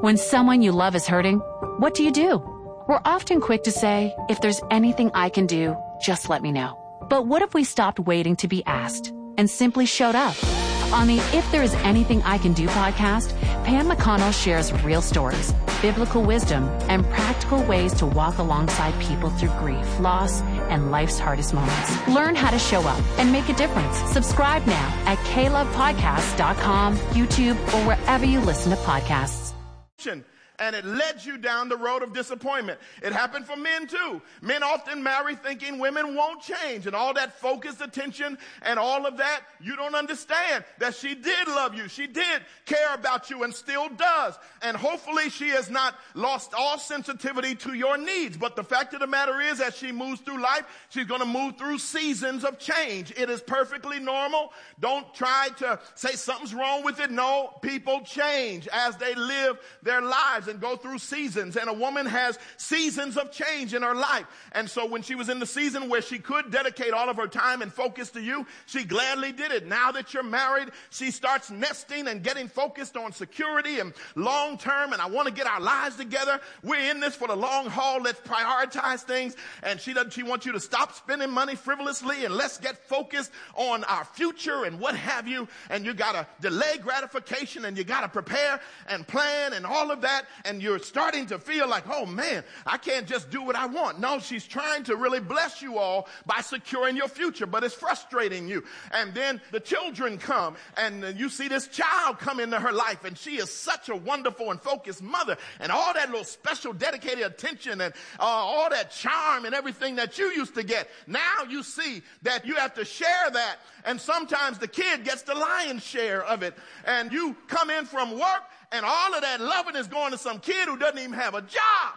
When someone you love is hurting, what do? We're often quick to say, if there's anything I can do, just let me know. But what if we stopped waiting to be asked and simply showed up? On the If There Is Anything I Can Do podcast, Pam McConnell shares real stories, biblical wisdom, and practical ways to walk alongside people through grief, loss, and life's hardest moments. Learn how to show up and make a difference. Subscribe now at KLovePodcasts.com, YouTube, or wherever you listen to podcasts. And it led you down the road of disappointment. It happened for men too. Men often marry thinking women won't change, and all that focused attention and all of that. You don't understand that she did love you. She did care about you and still does. And hopefully she has not lost all sensitivity to your needs. But the fact of the matter is, as she moves through life, she's going to move through seasons of change. It is perfectly normal. Don't try to say something's wrong with it. No, people change as they live their lives and go through seasons, and a woman has seasons of change in her life. And so when she was in the season where she could dedicate all of her time and focus to you, she gladly did it. Now that you're married, she starts nesting and getting focused on security and long term, and I want to get our lives together. We're in this for the long haul. Let's prioritize things. And she wants you to stop spending money frivolously, and let's get focused on our future and what have you. And you got to delay gratification, and you got to prepare and plan and all of that. And you're starting to feel like, oh man, I can't just do what I want. No, she's trying to really bless you all by securing your future, but it's frustrating you. And then the children come, and you see this child come into her life, and she is such a wonderful and focused mother, and all that little special dedicated attention and all that charm and everything that you used to get. Now you see that you have to share that, and sometimes the kid gets the lion's share of it. And you come in from work, and all of that loving is going to some kid who doesn't even have a job.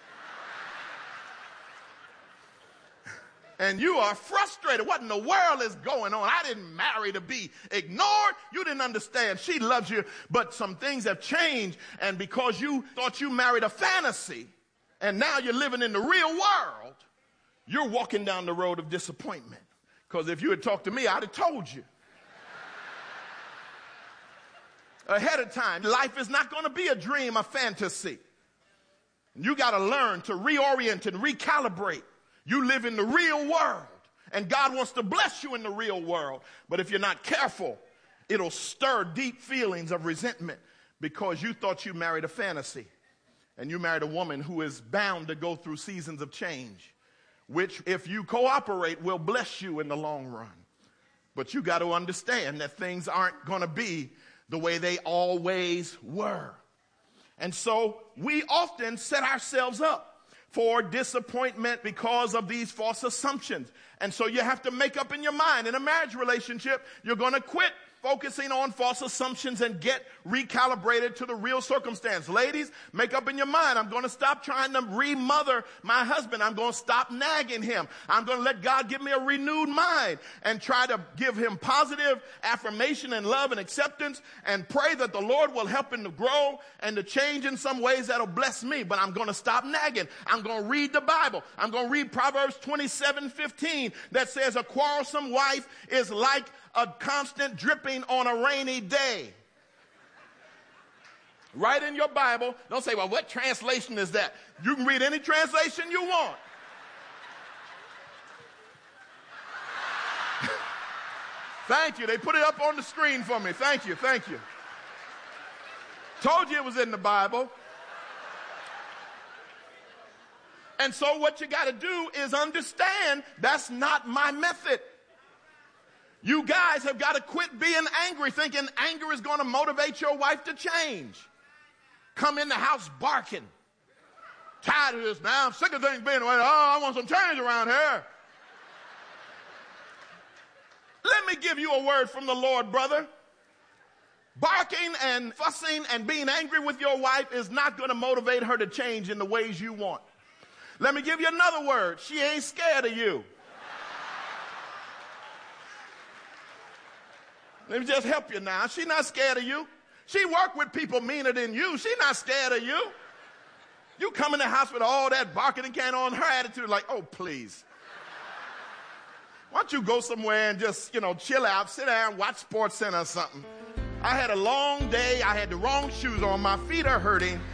And you are frustrated. What in the world is going on? I didn't marry to be ignored. You didn't understand. She loves you, but some things have changed. And because you thought you married a fantasy, and now you're living in the real world, you're walking down the road of disappointment. Because if you had talked to me, I'd have told you ahead of time. Life is not going to be a dream, a fantasy. You got to learn to reorient and recalibrate. You live in the real world, and God wants to bless you in the real world. But if you're not careful, it'll stir deep feelings of resentment because you thought you married a fantasy, and you married a woman who is bound to go through seasons of change, which, if you cooperate, will bless you in the long run. But you got to understand that things aren't going to be the way they always were. And so we often set ourselves up for disappointment because of these false assumptions. And so you have to make up in your mind, in a marriage relationship, you're going to quit focusing on false assumptions and get recalibrated to the real circumstance. Ladies, make up in your mind, I'm going to stop trying to remother my husband. I'm going to stop nagging him. I'm going to let God give me a renewed mind and try to give him positive affirmation and love and acceptance, and pray that the Lord will help him to grow and to change in some ways that'll bless me. But I'm going to stop nagging. I'm going to read the Bible. I'm going to read Proverbs 27:15 that says a quarrelsome wife is like a constant dripping on a rainy day. Right in your Bible. Don't say, well, what translation is that? You can read any translation you want. Thank you. They put it up on the screen for me. Thank you. Thank you. Told you it was in the Bible. And so what you got to do is understand that's not my method. You guys have got to quit being angry, thinking anger is going to motivate your wife to change. Come in the house barking. Tired of this now. I'm sick of things being the way. Oh, I want some change around here. Let me give you a word from the Lord, brother. Barking and fussing and being angry with your wife is not going to motivate her to change in the ways you want. Let me give you another word. She ain't scared of you. Let me just help you now. She's not scared of you. She worked with people meaner than you. She's not scared of you. You come in the house with all that barking and can on, her attitude like, oh, please. Why don't you go somewhere and just, chill out, sit down, watch Sports Center or something. I had a long day. I had the wrong shoes on. My feet are hurting.